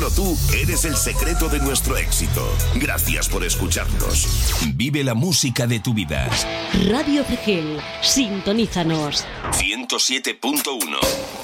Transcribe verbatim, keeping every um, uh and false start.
solo tú eres el secreto de nuestro éxito. Gracias por escucharnos. Vive la música de tu vida. Radio Cegel, sintonízanos. ciento siete punto uno.